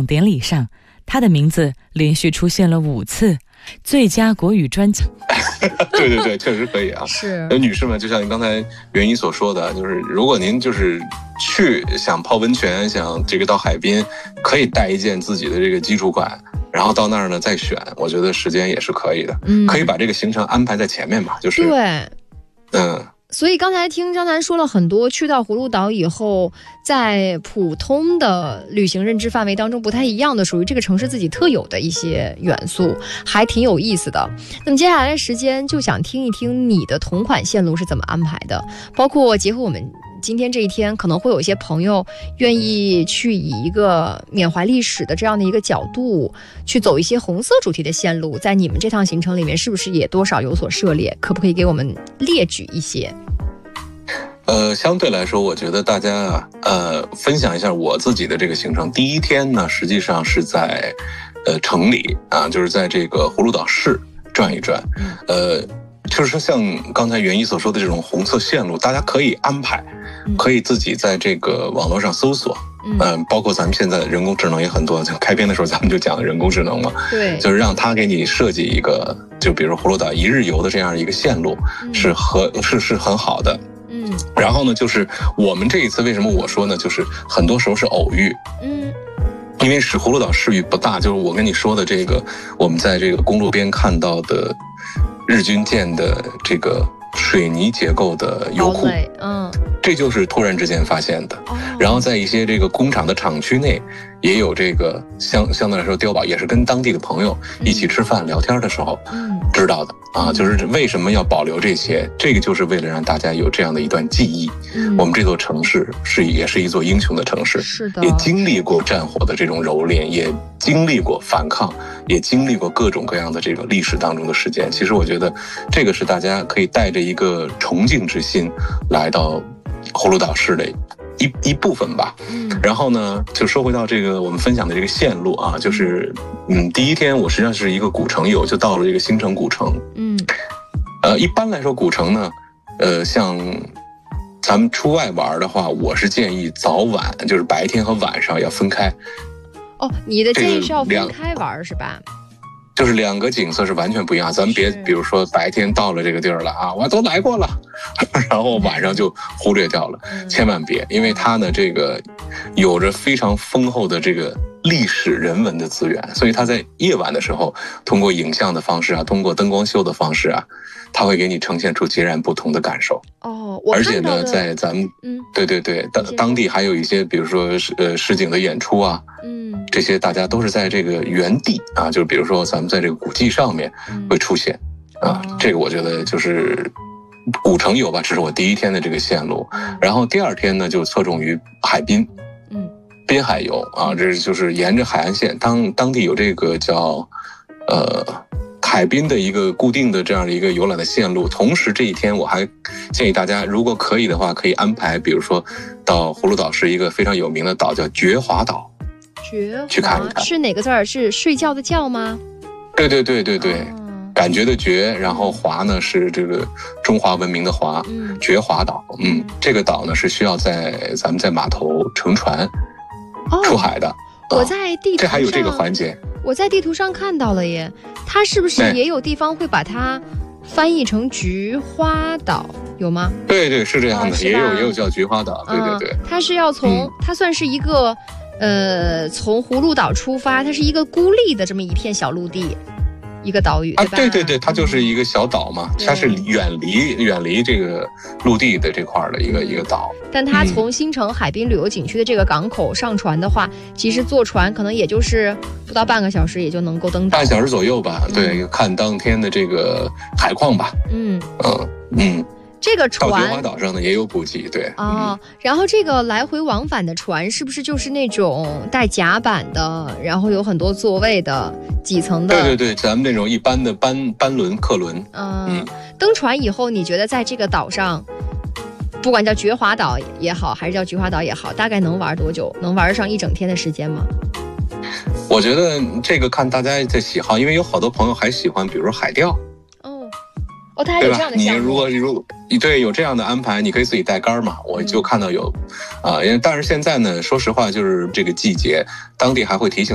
典礼上，他的名字连续出现了5次最佳国语专辑。 对对对，确实可以啊。 是， 女士们，就像您刚才袁一所说的，就是如果您就是去想泡温泉，想这个到海滨，可以带一件自己的这个基础款，然后到那儿呢再选，我觉得时间也是可以的。可以把这个行程安排在前面嘛，就是对，所以刚才听张楠说了很多，去到葫芦岛以后，在普通的旅行认知范围当中不太一样的，属于这个城市自己特有的一些元素，还挺有意思的。那么接下来的时间就想听一听你的同款线路是怎么安排的，包括结合我们今天这一天，可能会有一些朋友愿意去以一个缅怀历史的这样的一个角度去走一些红色主题的线路，在你们这趟行程里面是不是也多少有所涉猎？可不可以给我们列举一些？ 相对来说，我觉得大家分享一下我自己的这个行程。第一天呢，实际上是在城里啊，就是在这个葫芦岛市转一转。就是像刚才袁一所说的这种红色线路，大家可以安排，可以自己在这个网络上搜索。包括咱们现在人工智能也很多，就开篇的时候咱们就讲的人工智能嘛， 对， 就是让他给你设计一个，就比如葫芦岛1日游的这样一个线路，是很好的。然后呢，就是我们这一次为什么我说呢，就是很多时候是偶遇。因为葫芦岛市域不大，就是我跟你说的这个，我们在这个公路边看到的日军建的这个水泥结构的油库，这就是突然之间发现的。然后在一些这个工厂的厂区内，也有这个相对来说碉堡，也是跟当地的朋友一起吃饭聊天的时候知道的啊。就是为什么要保留这些，这个就是为了让大家有这样的一段记忆。我们这座城市也是一座英雄的城市， 是的， 也经历过战火的这种蹂躏，也经历过反抗，也经历过各种各样的这个历史当中的事件。其实我觉得这个是大家可以带着一个崇敬之心来到葫芦岛市的一部分吧。然后呢，就说回到这个我们分享的这个线路啊，就是第一天我实际上是一个古城游，就到了这个新城古城。一般来说古城呢，像咱们出外玩的话，我是建议早晚，就是白天和晚上要分开。 你的建议是要分开玩是吧？ 就是2个景色是完全不一样，咱们别比如说白天到了这个地儿了啊，我都来过了，然后晚上就忽略掉了，千万别，因为它呢这个有着非常丰厚的这个历史人文的资源，所以它在夜晚的时候，通过影像的方式啊，通过灯光秀的方式啊，它会给你呈现出截然不同的感受。 而且呢，在咱们对，当地还有一些，比如说实景的演出啊，这些大家都是在这个原地啊，就是比如说咱们在这个古迹上面会出现啊，这个我觉得就是古城游吧，这是我第一天的这个线路。然后第2天呢，就侧重于海滨，滨海游啊，这就是沿着海岸线，当地有这个叫海滨的一个固定的这样的一个游览的线路。同时这一天我还建议大家，如果可以的话，可以安排比如说到葫芦岛是一个非常有名的岛叫觉华岛，去看一看。 是哪个字儿？是睡觉的觉吗？ 对，感觉的觉，然后华呢是这个中华文明的华，觉华岛。这个岛呢是需要咱们在码头乘船出海的。 我在地图上这还有这个环节， 我在地图上看到了耶。它是不是也有地方会把它翻译成菊花岛，有吗？ 对，是这样的，也有叫菊花岛。对， 它是要从它算是一个从葫芦岛出发，它是一个孤立的这么一片小陆地，一个岛屿，对吧？ 对，它就是一个小岛嘛，它是远离这个陆地的这块的一个岛。 但它从新城海滨旅游景区的这个港口上船的话，其实坐船可能也就是不到半个小时也就能够登岛， 半小时左右吧。对，看当天的这个海况吧。这个船到菊花岛上呢也有补给，对。 然后这个来回往返的船是不是就是那种带甲板的，然后有很多座位的几层的？ 对，咱们那种一般的班轮客轮。 登船以后，你觉得在这个岛上，不管叫觉华岛也好，还是叫菊花岛也好，大概能玩多久？能玩上1整天的时间吗？ 我觉得这个看大家的喜好，因为有好多朋友还喜欢，比如说海钓。 它还有这样的项目。 你如果对有这样的安排，你可以自己带竿嘛。我就看到有，但是现在呢，说实话，就是这个季节，当地还会提醒